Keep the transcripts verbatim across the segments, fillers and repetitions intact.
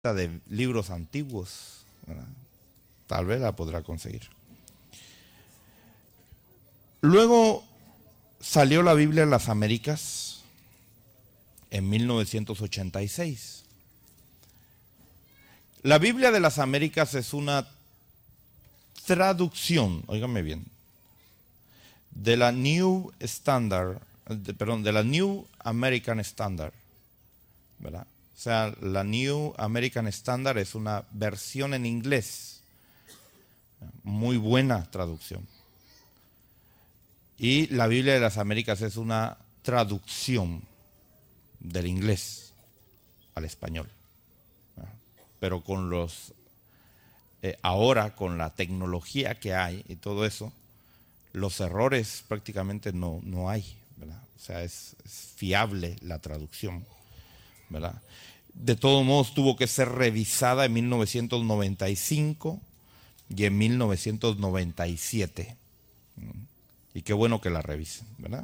de libros antiguos, ¿verdad? Tal vez la podrá conseguir. Luego salió la Biblia en las Américas en mil novecientos ochenta y seis. La Biblia de las Américas es una traducción, óigame bien, de la New Standard, de, perdón, de la New American Standard, ¿verdad? O sea, la New American Standard es una versión en inglés, muy buena traducción. Y la Biblia de las Américas es una traducción del inglés al español. Pero con los, eh, ahora con la tecnología que hay y todo eso, los errores prácticamente no, no hay, ¿verdad? O sea, es, es fiable la traducción, ¿verdad? De todos modos tuvo que ser revisada en mil novecientos noventa y cinco y en mil novecientos noventa y siete. Y qué bueno que la revisen, ¿verdad?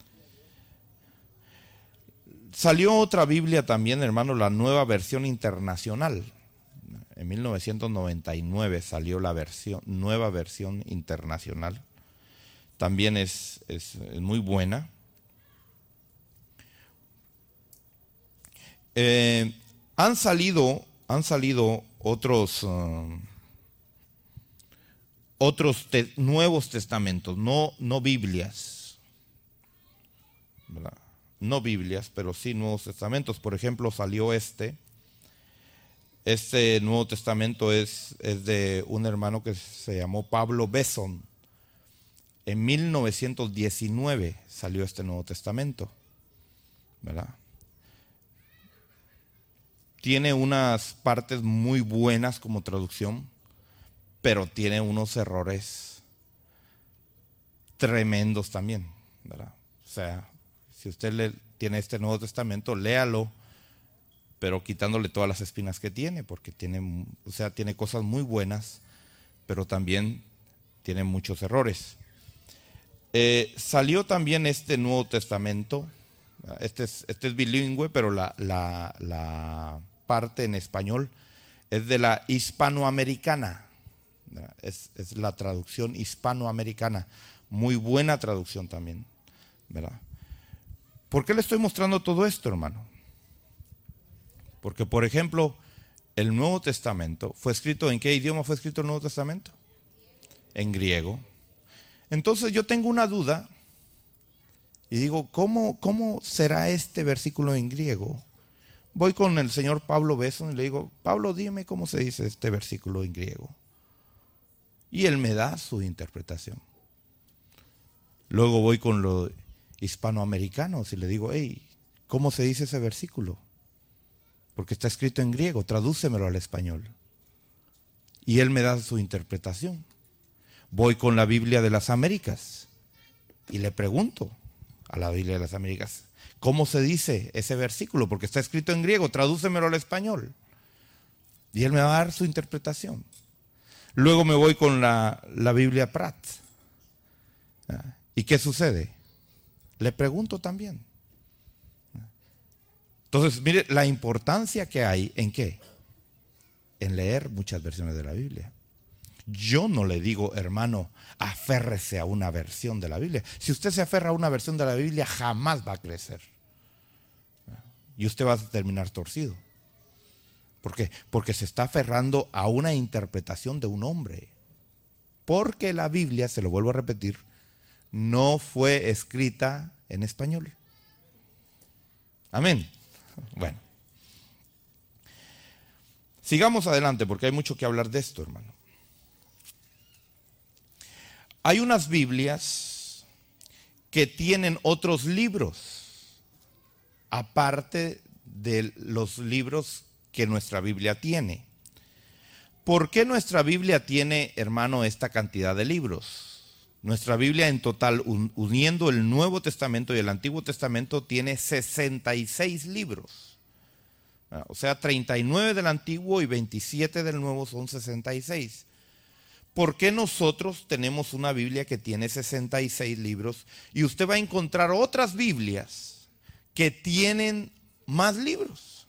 Salió otra Biblia también, hermano, la Nueva Versión Internacional. En mil novecientos noventa y nueve salió la versión, Nueva Versión Internacional. También es, es, es muy buena. Eh, han salido, han salido otros, uh, otros te, nuevos testamentos, no, no Biblias, ¿verdad? No Biblias, pero sí nuevos testamentos. Por ejemplo, salió este. Este Nuevo Testamento es, es de un hermano que se llamó Pablo Besson. En mil novecientos diecinueve salió este Nuevo Testamento, ¿verdad? Tiene unas partes muy buenas como traducción, pero tiene unos errores tremendos también, ¿verdad? O sea, si usted le, tiene este Nuevo Testamento, léalo, pero quitándole todas las espinas que tiene, porque tiene, o sea, tiene cosas muy buenas, pero también tiene muchos errores. Eh, salió también este Nuevo Testamento, este es, este es bilingüe, pero la, la, la parte en español es de la hispanoamericana, es, es la traducción hispanoamericana, muy buena traducción también, ¿verdad? ¿Por qué le estoy mostrando todo esto, hermano? Porque, por ejemplo, el Nuevo Testamento fue escrito, ¿en qué idioma fue escrito el Nuevo Testamento? En griego. Entonces yo tengo una duda y digo, ¿cómo, cómo será este versículo en griego? Voy con el señor Pablo Besson y le digo, Pablo, dime cómo se dice este versículo en griego. Y él me da su interpretación. Luego voy con los hispanoamericanos y le digo, hey, ¿cómo se dice ese versículo? Porque está escrito en griego, tradúcemelo al español. Y él me da su interpretación. Voy con la Biblia de las Américas y le pregunto a la Biblia de las Américas, ¿cómo se dice ese versículo? Porque está escrito en griego, tradúcemelo al español. Y él me va a dar su interpretación. Luego me voy con la, la Biblia Pratt. ¿Y qué sucede? Le pregunto también. Entonces, mire la importancia que hay en qué, en leer muchas versiones de la Biblia. Yo no le digo, hermano, aférrese a una versión de la Biblia. Si usted se aferra a una versión de la Biblia, jamás va a crecer. Y usted va a terminar torcido. ¿Por qué? Porque se está aferrando a una interpretación de un hombre. Porque la Biblia, se lo vuelvo a repetir, no fue escrita en español. Amén. Bueno, sigamos adelante porque hay mucho que hablar de esto, hermano. Hay unas Biblias que tienen otros libros, aparte de los libros que nuestra Biblia tiene. ¿Por qué nuestra Biblia tiene, hermano, esta cantidad de libros? Nuestra Biblia en total, uniendo el Nuevo Testamento y el Antiguo Testamento, tiene sesenta y seis libros. O sea, treinta y nueve del Antiguo y veintisiete del Nuevo son sesenta y seis. ¿Por qué nosotros tenemos una Biblia que tiene sesenta y seis libros y usted va a encontrar otras Biblias que tienen más libros?